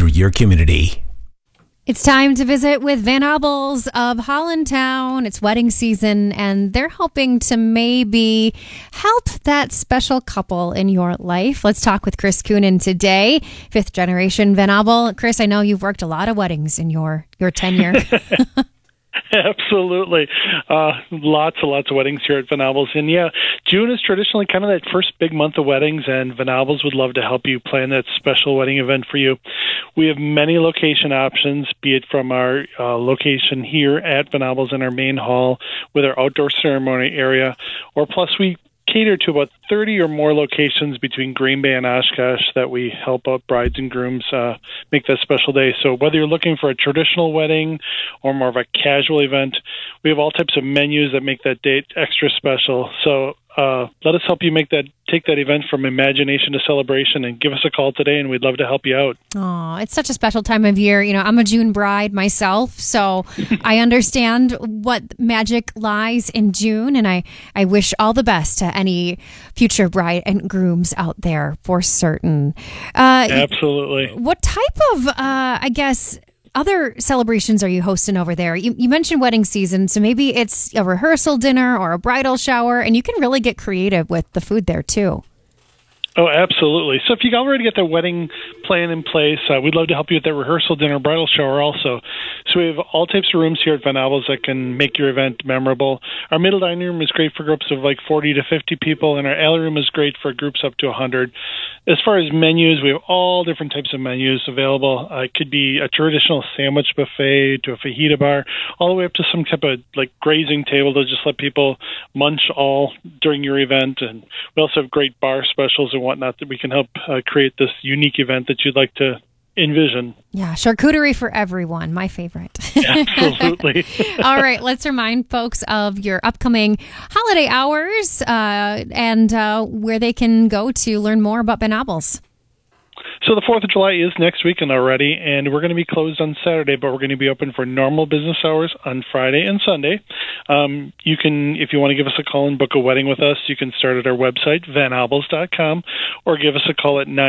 your community. It's time to visit with Van Abels of Hollandtown. It's wedding season, and they're hoping to maybe help that special couple in your life. Let's talk with Chris Coonan today, fifth generation Van Abel. Chris, I know you've worked a lot of weddings in your tenure. Absolutely. Lots and lots of weddings here at Van Abels. And yeah, June is traditionally kind of that first big month of weddings, and Van Abels would love to help you plan that special wedding event for you. We have many location options, be it from our location here at Van Abels in our main hall with our outdoor ceremony area, or plus we cater to about 30 or more locations between Green Bay and Oshkosh that we help out brides and grooms make that special day. So whether you're looking for a traditional wedding or more of a casual event, we have all types of menus that make that date extra special. So let us help you take that event from imagination to celebration, and give us a call today, and we'd love to help you out. Oh, it's such a special time of year. You know, I'm a June bride myself, so I understand what magic lies in June, and I wish all the best to any future bride and grooms out there for certain. Absolutely. What type of, other celebrations are you hosting over there? You mentioned wedding season, so maybe it's a rehearsal dinner or a bridal shower, and you can really get creative with the food there too. Oh, absolutely. So if you already got the wedding plan in place, we'd love to help you with that rehearsal dinner, bridal shower also. So we have all types of rooms here at Van Abels that can make your event memorable. Our middle dining room is great for groups of like 40 to 50 people, and our alley room is great for groups up to 100. As far as menus, we have all different types of menus available. It could be a traditional sandwich buffet to a fajita bar, all the way up to some type of like grazing table to just let people munch all during your event. And we also have great bar specials and whatnot that we can help create this unique event that you'd like to envision. Yeah, charcuterie for everyone, my favorite. Absolutely. All right, let's remind folks of your upcoming holiday hours and where they can go to learn more about Van Abels. So the 4th of July is next weekend already, and we're going to be closed on Saturday, but we're going to be open for normal business hours on Friday and Sunday. You can, if you want to give us a call and book a wedding with us, you can start at our website, vanabels.com, or give us a call at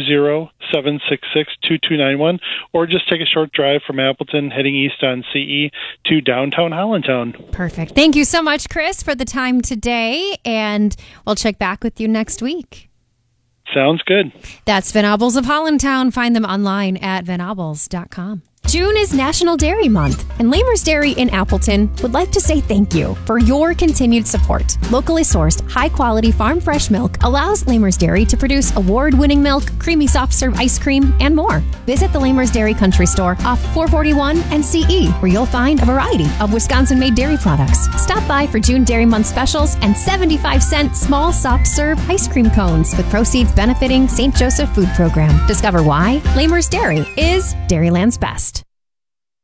920-766-2291, or just take a short drive from Appleton heading east on CE to downtown Hollandtown. Perfect. Thank you so much, Chris, for the time today, and we'll check back with you next week. Sounds good. That's Van Abels of Hollandtown. Find them online at vanabels.com. June is National Dairy Month, and Lamers Dairy in Appleton would like to say thank you for your continued support. Locally sourced, high-quality farm fresh milk allows Lamers Dairy to produce award-winning milk, creamy soft-serve ice cream, and more. Visit the Lamers Dairy Country Store off 441 and CE, where you'll find a variety of Wisconsin-made dairy products. Stop by for June Dairy Month specials and 75-cent small soft-serve ice cream cones with proceeds benefiting St. Joseph Food Program. Discover why Lamers Dairy is Dairyland's best.